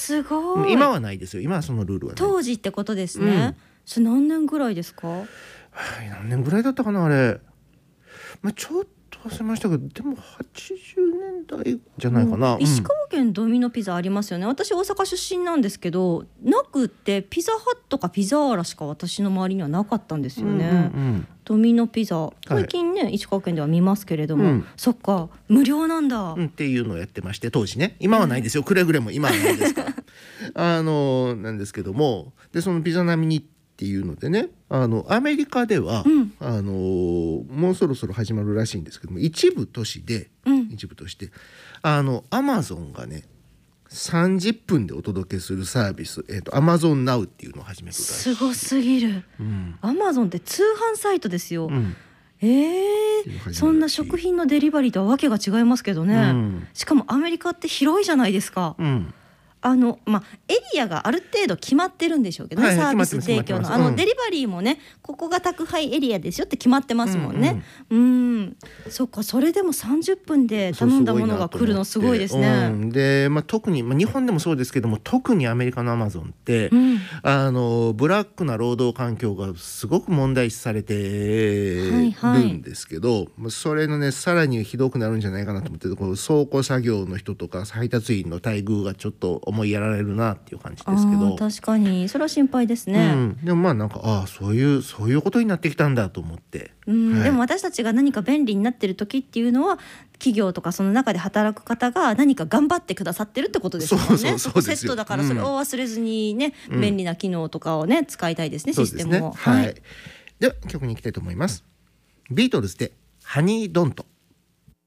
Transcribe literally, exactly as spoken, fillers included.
すごい。 今はないですよ。今はそのルールはない。 当時ってことですね、 うん、 それ何年ぐらいですか？ はい、何年ぐらいだったかなあれ、まあ、ちょっと忘れましたけど、でもはちじゅうねんだいじゃないかな、うん、 石川県ドミノピザありますよね。私大阪出身なんですけど、なくってピザハットかピザーラしか私の周りにはなかったんですよね、 うんうんうん、 ドミノピザ最近ね、はい、石川県では見ますけれども、うん、そっか無料なんだ、 うん、っていうのをやってまして、当時ね。今はないですよ、くれぐれも今はないですからあのなんですけども、でそのピザ並みにっていうのでね、あのアメリカでは、うん、あのもうそろそろ始まるらしいんですけども、一部都市で、うん、一部としてあのアマゾンがねさんじゅっぷんでお届けするサービス、えーと、アマゾンナウっていうのを始めるらしい。 すごすぎる、うん、アマゾンって通販サイトですよ、うん、えー、そんな食品のデリバリーとはわけが違いますけどね、うん、しかもアメリカって広いじゃないですか、うん、あのまあ、エリアがある程度決まってるんでしょうけどね、はいはい、サービス提供のあの、うん、デリバリーもね、ここが宅配エリアですよって決まってますもんね、うん、うん、そっか、それでもさんじゅっぷんで頼んだものが来るのすごいですね。 うん、で、まあ、特に、まあ、日本でもそうですけども、特にアメリカのアマゾンって、うん、あのブラックな労働環境がすごく問題視されてるんですけど、はいはい、それのねさらにひどくなるんじゃないかなと思って、こう倉庫作業の人とか配達員の待遇がちょっと思いやられるなっていう感じですけど、 確かにそれは心配ですね、 うん、でもまあなんかああそういうそういうことになってきたんだと思って、 うん、はい、でも私たちが何か便利になってる時っていうのは企業とかその中で働く方が何か頑張ってくださってるってことですもんね。 そうそうそうですよ。 そこセットだからそれを忘れずにね、うん、便利な機能とかをね使いたいですね、システムを。 はい、はい、では曲に行きたいと思います。ビートルズでハニードント。